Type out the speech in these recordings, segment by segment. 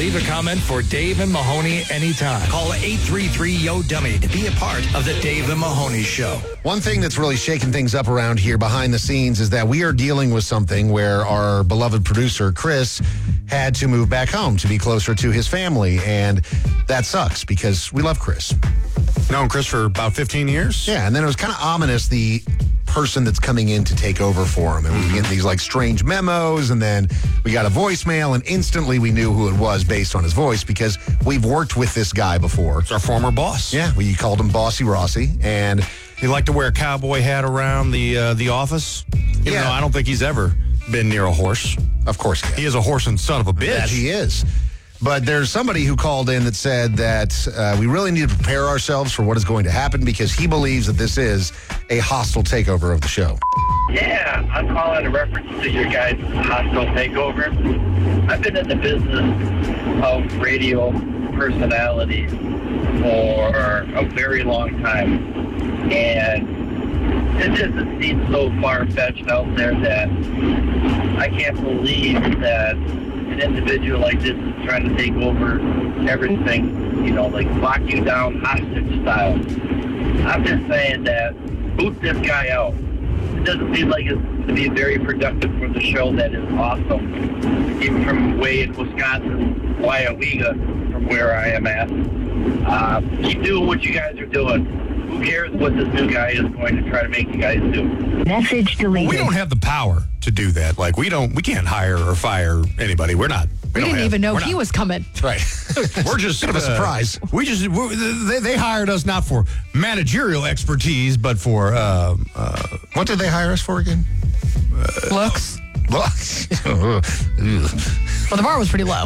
Leave a comment for Dave and Mahoney anytime. Call 833-YO-DUMMY to be a part of the Dave and Mahoney Show. One thing that's really shaking things up around here behind the scenes is that we are dealing with something where our beloved producer, Chris, had to move back home to be closer to his family. And that sucks because we love Chris. Known Chris for about 15 years? Yeah, and then it was kind of ominous, the person that's coming in to take over for him. And we get these like strange memos, and then we got a voicemail, and instantly we knew who it was based on his voice because we've worked with this guy before. It's our former boss. Yeah, we called him Bossy Rossi, and he liked to wear a cowboy hat around the office. Even though I don't think he's ever been near a horse. Of course he is a horse and son of a bitch. That he is. But there's somebody who called in that said that we really need to prepare ourselves for what is going to happen because he believes that this is a hostile takeover of the show. Yeah, I'm calling in reference to your guys' hostile takeover. I've been in the business of radio personalities for a very long time. And it just seems so far-fetched out there that I can't believe that an individual like this is trying to take over everything, you know, like lock you down hostage style. I'm just saying that boot this guy out. It doesn't seem like it's going to be very productive for the show that is awesome. Even from way in Wisconsin, Wyomega, from where I am at. Keep doing what you guys are doing. Who cares what this new guy is going to try to make you guys do? Message deleted. We don't have the power to do that. Like, we can't hire or fire anybody. We didn't even know he was coming. Right. We're just kind of a surprise. They hired us not for managerial expertise, but for what did they hire us for again? Looks. Looks. Well, the bar was pretty low.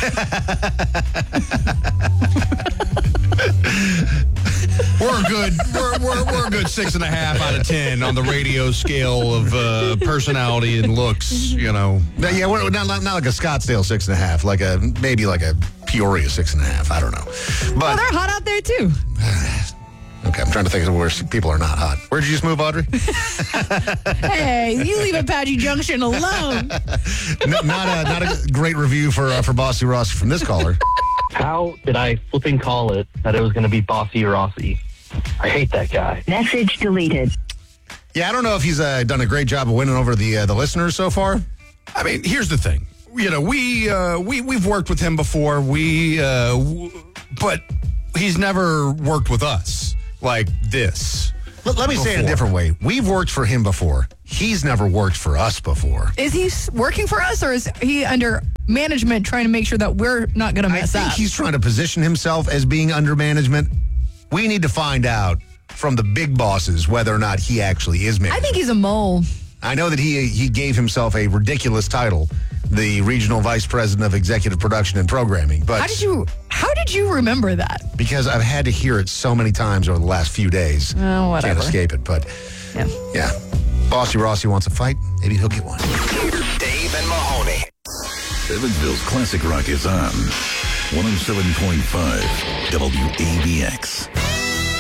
We're a good 6.5 out of 10 on the radio scale of personality and looks, you know. Yeah, we're not like a Scottsdale 6.5, maybe like a Peoria 6.5. I don't know. But they're hot out there too. Okay, I'm trying to think of where people are not hot. Where'd you just move, Audrey? Hey, you leave Apache Junction alone. Not a great review for Bossy Rossi from this caller. How did I flipping call it that it was going to be Bossy Rossi? I hate that guy. Message deleted. Yeah, I don't know if he's done a great job of winning over the listeners so far. I mean, here's the thing. You know, we've worked with him before. But he's never worked with us like this. Let me say it a different way. We've worked for him before. He's never worked for us before. Is he working for us, or is he under management trying to make sure that we're not going to mess up? I think he's trying to position himself as being under management. We need to find out from the big bosses whether or not he actually is management. I think he's a mole. I know that he gave himself a ridiculous title, the Regional Vice President of Executive Production and Programming. But how did you remember that? Because I've had to hear it so many times over the last few days. Oh, whatever. Can't escape it, but yeah. Bossy Rossi wants a fight. Maybe he'll get one. Dave and Mahoney. Evansville's classic rock is on 107.5 WABX.